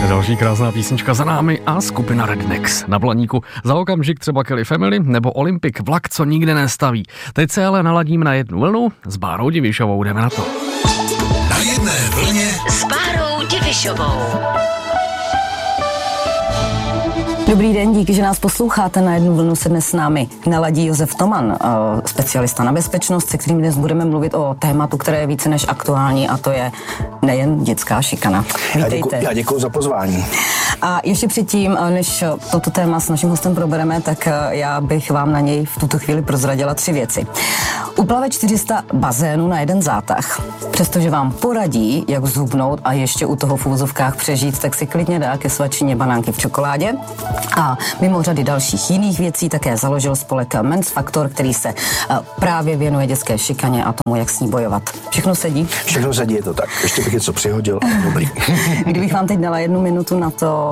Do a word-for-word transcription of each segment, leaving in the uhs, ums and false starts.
Další krásná písnička za námi a skupina Rednex na Blaníku. Za okamžik třeba Kelly Family nebo Olympic, vlak, co nikde nestaví. Teď se ale naladím na jednu vlnu s Bárou Divišovou, jdeme na to. Na jedné vlně s Bárou Divišovou. Dobrý den, díky, že nás posloucháte. Na jednu vlnu se dnes s námi naladí Josef Toman, specialista na bezpečnost, se kterým dnes budeme mluvit o tématu, které je více než aktuální, a to je nejen dětská šikana. Já děkuji, já děkuji za pozvání. A ještě předtím, než toto téma s naším hostem probereme, tak já bych vám na něj v tuto chvíli prozradila tři věci. Uplave čtyři sta bazénů na jeden zátah. Přestože vám poradí, jak zhubnout a ještě u toho v uvozovkách přežít, tak si klidně dá ke svačině banánky v čokoládě. A mimo řady dalších jiných věcí také založil spolek Men's Factor, který se právě věnuje dětské šikaně a tomu, jak s ní bojovat. Všechno sedí? Všechno sedí, je to tak. Ještě bych něco přihodil. Dobrý. Kdybych vám teď dala jednu minutu na to,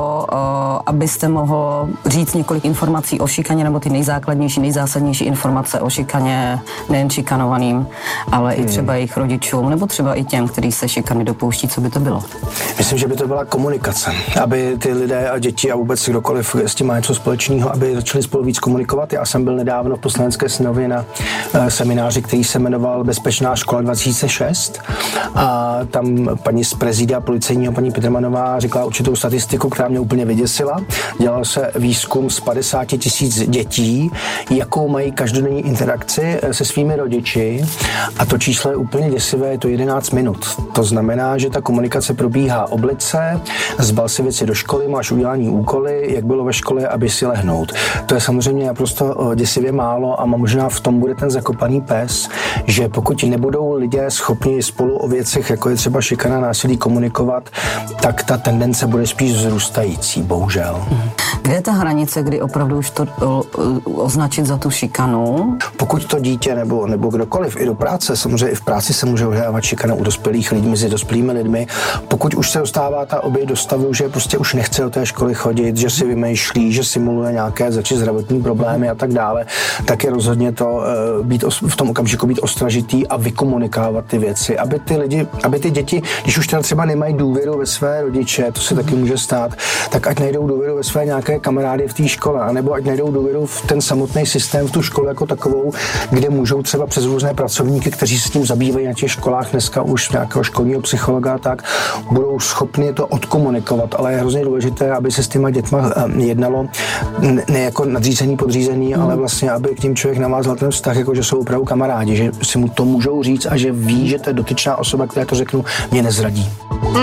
abyste mohl říct několik informací o šikaně, nebo ty nejzákladnější, nejzásadnější informace o šikaně nejen šikanovaným, ale i třeba jejich rodičům, nebo třeba i těm, kteří se šikany dopouští, co by to bylo? Myslím, že by to byla komunikace. Aby ty lidé a děti a vůbec kdokoliv s tím má něco společného, aby začali spolu víc komunikovat. Já jsem byl nedávno v Poslanecké sněmovně na uh, semináři, který se jmenoval Bezpečná škola dva tisíce šest, a tam paní z prezídia policejního, paní Petrmanová, říkala určitou statistiku, která mě úplně vyděsila. Dělal se výzkum z padesát tisíc dětí, jakou mají každodenní interakci se svými rodiči, a to číslo je úplně děsivé, je to jedenáct minut. To znamená, že ta komunikace probíhá: obleč se, zbal si věci do školy, máš udělaný úkoly, jak bylo ve škole, aby si lehnout. To je samozřejmě naprosto děsivě málo a možná v tom bude ten zakopaný pes, že pokud nebudou lidé schopni spolu o věcech, jako je třeba šikana, násilí, komunikovat, tak ta tendence bude spíš vzrůstající, bohužel. Kde je ta hranice, kdy opravdu už to o, označit za tu šikanu? Pokud to dítě nebo, nebo kdokoliv, i do práce, samozřejmě i v práci se může ohledávat šikana u dospělých lidí, mezi dospělými lidmi. Pokud už se dostává ta oběť do stavu, že prostě už nechce do té školy chodit, že si vymýšlí, že simuluje nějaké začít zdravotní problémy a tak dále, tak je rozhodně to uh, být os, v tom okamžiku být ostražitý a vykomunikovat ty věci, aby ty lidi, aby ty děti, když už třeba nemají důvěru ve své rodiče, to se taky může stát, tak ať najdou důvěru ve své nějaké kamarády v té škole, anebo ať najdou důvěru v ten samotný systém, v tu školu jako takovou, kde můžou třeba přes různé pracovníky, kteří se tím zabývají na těch školách dneska už nějakého školního psychologa, tak budou schopni to odkomunikovat, ale je hrozně důležité, aby se s těma dětma jednalo ne jako nadřízený, podřízený, hmm. ale vlastně, aby k tím člověk navázal ten vztah, jako že jsou opravdu kamarádi, že si mu to můžou říct a že ví, že ta dotyčná osoba, která to řeknu, mě nezradí.